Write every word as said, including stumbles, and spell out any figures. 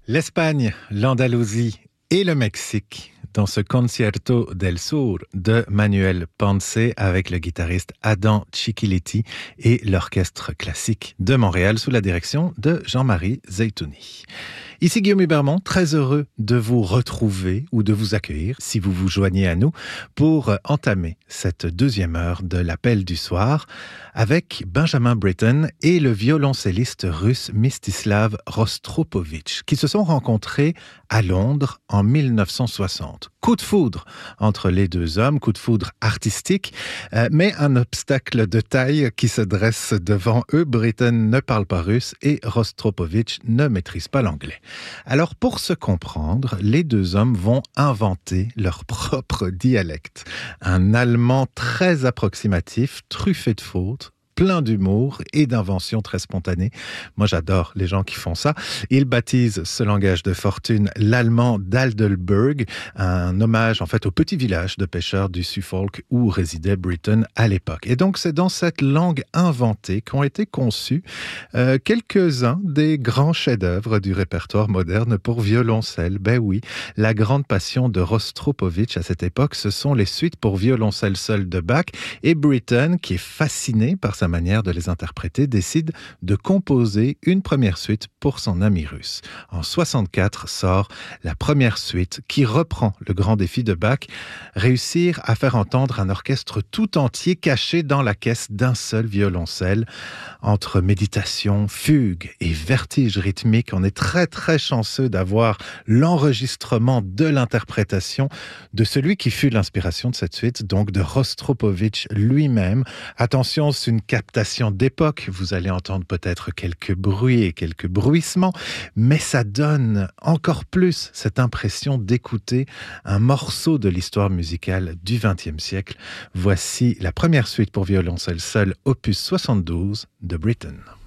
L'Espagne, l'Andalousie et le Mexique dans ce Concierto del Sur de Manuel Ponce avec le guitariste Adam Chiquiletti et l'orchestre classique de Montréal sous la direction de Jean-Marie Zeitouni. Ici Guillaume Hubermont, très heureux de vous retrouver ou de vous accueillir si vous vous joignez à nous pour entamer cette deuxième heure de l'appel du soir avec Benjamin Britten et le violoncelliste russe Mstislav Rostropovitch qui se sont rencontrés à Londres en mille neuf cent soixante. Coup de foudre entre les deux hommes, coup de foudre artistique, euh, mais un obstacle de taille qui se dresse devant eux. Britten ne parle pas russe et Rostropovitch ne maîtrise pas l'anglais. Alors pour se comprendre, les deux hommes vont inventer leur propre dialecte. Un allemand très approximatif, truffé de fautes, plein d'humour et d'inventions très spontanées. Moi, j'adore les gens qui font ça. Ils baptisent ce langage de fortune l'allemand d'Aldelberg, un hommage en fait au petit village de pêcheurs du Suffolk où résidait Britten à l'époque. Et donc, c'est dans cette langue inventée qu'ont été conçus euh, quelques-uns des grands chefs-d'œuvre du répertoire moderne pour violoncelle. Ben oui, la grande passion de Rostropovitch à cette époque, ce sont les suites pour violoncelle seul de Bach, et Britten, qui est fasciné par sa manière de les interpréter, décide de composer une première suite pour son ami russe. En soixante-quatre sort la première suite qui reprend le grand défi de Bach, réussir à faire entendre un orchestre tout entier caché dans la caisse d'un seul violoncelle. Entre méditation, fugue et vertige rythmique, on est très très chanceux d'avoir l'enregistrement de l'interprétation de celui qui fut l'inspiration de cette suite, donc de Rostropovitch lui-même. Attention, c'est une captation d'époque, vous allez entendre peut-être quelques bruits et quelques bruissements, mais ça donne encore plus cette impression d'écouter un morceau de l'histoire musicale du vingtième siècle. Voici la première suite pour violoncelle seul, opus soixante-douze de Britten.